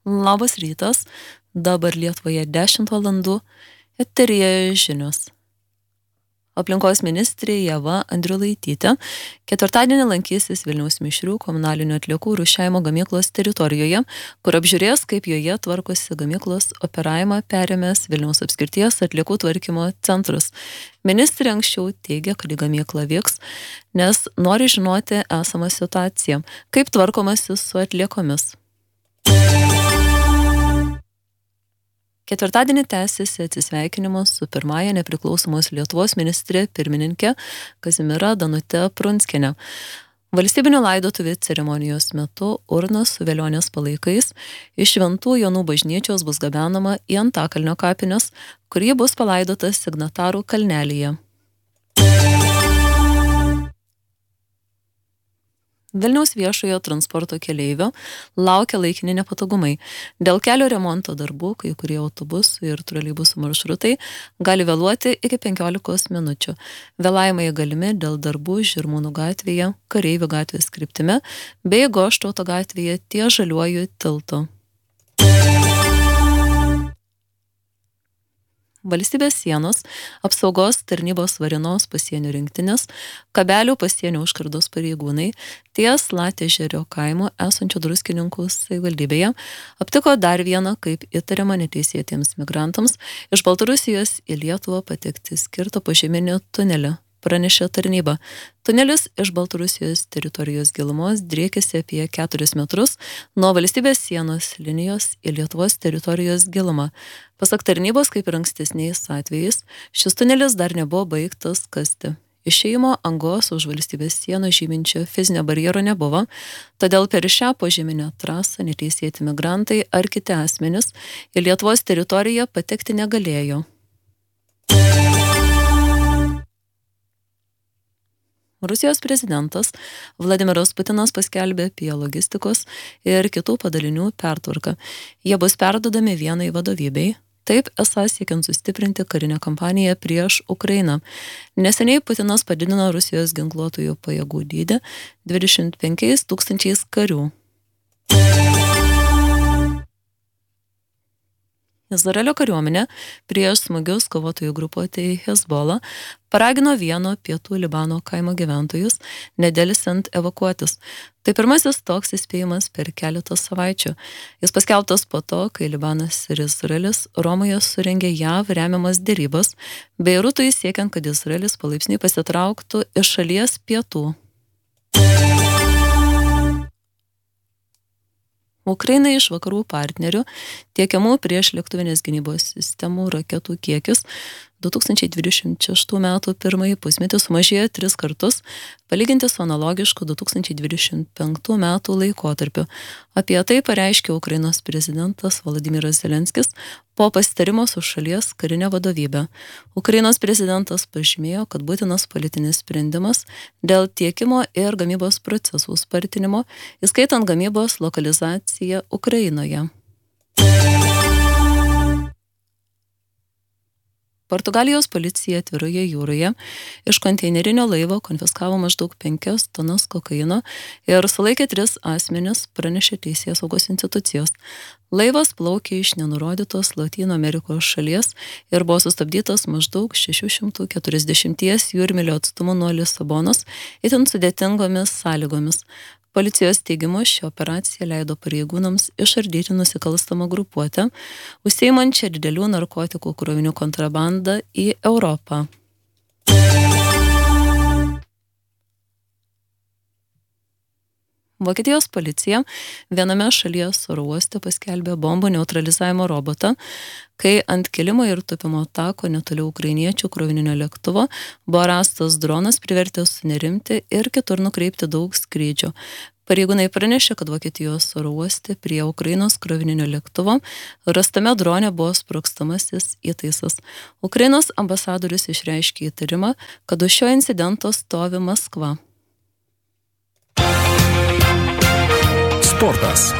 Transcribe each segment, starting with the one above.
Labas rytas, dabar Lietuvoje 10 valandų, eteryje žinios. Aplinkos ministrė Ieva Andriulaitytė ketvirtadienį lankysis Vilniaus mišrių komunalinių atliekų rūšiavimo gamyklos teritorijoje, kur apžiūrės, kaip joje tvarkosi gamyklos operavimą perėmęs Vilniaus apskrities atliekų tvarkymo centras. Ministrė anksčiau teigė, kad į gamyklą vyks, nes nori žinoti esamą situaciją, kaip tvarkomasi su atliekomis. Ketvirtadienį tęsiasi atsisveikinimas su pirmąja nepriklausomos Lietuvos ministrė pirmininkė Kazimiera Danute Prunskiene. Valstybinių laidotuvių ceremonijos metu urna su velionės palaikais iš Šventų Jonų bažnyčios bus gabenama į Antakalnio kapines, kur ji bus palaidota Signatarų kalnelyje. Vilniaus viešojo transporto keleivio laukia laikini nepatogumai. Dėl kelio remonto darbų kai kurie autobusų ir troleibusų maršrutai gali vėluoti iki 15 minučių. Vėlavimai galimi dėl darbų Žirmūnų gatvėje, Kareivių gatvės kryptimi bei Goštauto gatvėje ties Žaliuoju tiltu. Valstybės sienos apsaugos tarnybos Varinos pasienio rinktinės, Kabelių pasienio užkardos pareigūnai ties Latėžerio kaimo esančio Druskininkų savivaldybėje aptiko dar vieną kaip įtariamą neteisėtiems migrantams iš Baltarusijos į Lietuvą patekti skirtą požeminį tunelį. Pranešė tarnyba. Tunelis iš Baltarusijos teritorijos gilumos driekėsi apie 4 metrus nuo valstybės sienos linijos į Lietuvos teritorijos gilumą. Pasak tarnybos, kaip ir ankstesniais atvejais, šis tunelis dar nebuvo baigtas kasti. Išėjimo angos už valstybės sienos žyminčio fizinio barjero nebuvo, todėl per šią požeminę trasą neteisėti migrantai ar kiti asmenys į Lietuvos teritoriją patekti negalėjo. Rusijos prezidentas Vladimiras Putinas paskelbė apie logistikos ir kitų padalinių pertvarką. Jie bus perduodami vienai vadovybei, taip esą siekiant sustiprinti karinę kampaniją prieš Ukrainą. Neseniai Putinas padidino Rusijos ginkluotųjų pajėgų dydį 25 000 karių. Izraelio kariuomenė prieš smūgius kovotojų grupuotei Hezbollah paragino vieno pietų Libano kaimo gyventojus nedelsiant evakuotis. Tai pirmasis toks įspėjimas per keletą savaičių. Jis paskelbtas po to, kai Libanas ir Izraelis Romoje surengė JAV remiamas derybas, Beirutui siekiant, kad Izraelis palaipsniui pasitrauktų iš šalies pietų. Ukrainai iš vakarų partnerių tiekiamų priešlėktuvinės gynybos sistemų raketų kiekis 2026 metų pirmąjį pusmetį sumažėjo 3 kartus, palyginti su analogišku 2025 metų laikotarpiu. Apie tai pareiškė Ukrainos prezidentas Volodymyras Zelenskis po pasitarimo su šalies karinė vadovybė. Ukrainos prezidentas pažymėjo, kad būtinas politinis sprendimas dėl tiekimo ir gamybos procesų spartinimo, įskaitant gamybos lokalizaciją Ukrainoje. Portugalijos policija atviroje jūroje iš konteinerinio laivo konfiskavo maždaug 5 tonas kokaino ir sulaikė 3 asmenis, pranešė teisėsaugos institucijos. Laivas plaukė iš nenurodytos Lotynų Amerikos šalies ir buvo sustabdytas maždaug 640 jūrmylių atstumu nuo Lisabonos, itin sudėtingomis sąlygomis. Policijos teigimu ši operacija leido pareigūnams išardyti nusikalstamą grupuotę, užsiimančią didelių narkotikų krovinių kontrabandą į Europą. Vokietijos policija viename šalies oro uoste paskelbė bombų neutralizavimo robotą, kai ant kilimo ir tupimo tako netoli ukrainiečių krovininio lėktuvo buvo rastas dronas, privertęs sunerimti ir kitur nukreipti daug skrydžių. Pareigūnai pranešė, kad Vokietijos oro uoste prie Ukrainos krovininio lėktuvo rastame drone buvo sprogstamasis įtaisas. Ukrainos ambasadorius išreiškė įtarimą, kad už šio incidento stovi Maskva. Sportas.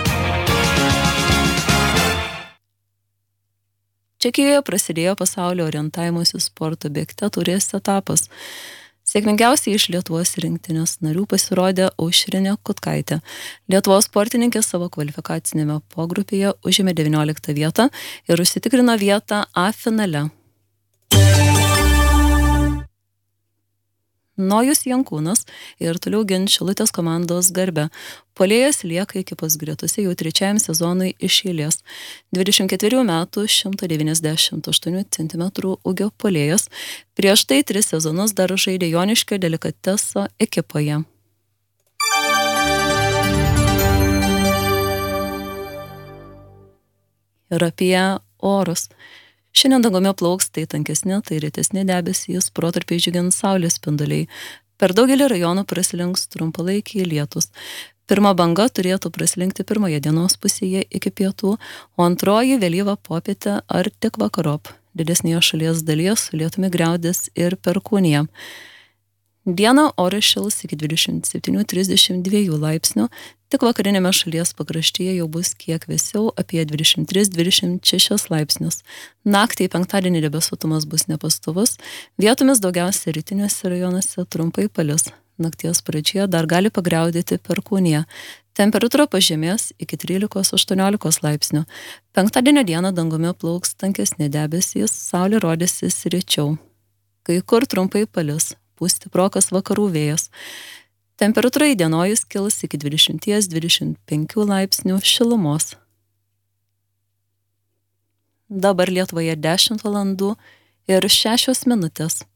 Čekijoje prasidėjo pasaulio orientavimosi sporto bėgte taurės etapas. Sėkmingiausiai iš Lietuvos rinktinės narių pasirodė Aušrinė Kutkaitė. Lietuvos sportininkė savo kvalifikacinėme pogrupėje užėmė 19 vietą ir užsitikrino vietą A finale. Nojus Jankūnas ir toliau gins Šilutės komandos garbę. Puolėjas lieka ekipos gretose jau trečiajam sezonui iš eilės. 24 metų 198 cm ūgio puolėjas. Prieš tai 3 sezonus dar žaidė Joniškio Delikateso ekipoje. Ir apie orus. Šiandien dangumi plauks tai tankesni, tai retesni debesys, protarpiais džiugins saulės spinduliai. Per daugelį rajonų prasilenks trumpalaikiai lietus. Pirma banga turėtų prasilenkti pirmoje dienos pusėje iki pietų, o antroji vėlyvą popietę ar tik vakarop. Didesnėje šalies dalyje su lietumi griaudės ir perkūnija. Dieną oras šils iki 27-32 laipsnių, tik vakarinėme šalies pakraštyje jau bus kiek vėsiau, apie 23-26 laipsnius. Naktį į penktadienį debesuotumas bus nepastovus, vietomis daugiausia rytiniuose rajonuose trumpai palis. Nakties pradžioje dar gali pagriaudėti perkūnija. Temperatūra pažemės iki 13-18 laipsnių. Penktadienio dieną dangumi plauks tankesni debesys, saulė rodysis rečiau. Kai kur trumpai palis. Pūs stiprokas vakarų vėjas. Temperatūra įdienojus kils iki 20-25 laipsnių šilumos. Dabar Lietuvoje 10 valandų ir 6 minutės.